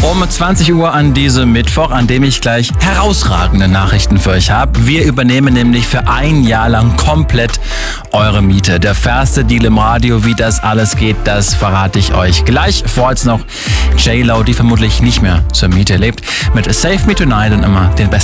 Um 20 Uhr an diesem Mittwoch, an dem ich gleich herausragende Nachrichten für euch habe. Wir übernehmen nämlich für ein Jahr lang komplett eure Miete. Der fairste Deal im Radio, wie das alles geht, das verrate ich euch gleich. Vorher jetzt noch J-Lo, die vermutlich nicht mehr zur Miete lebt, mit Save Me Tonight und immer den besten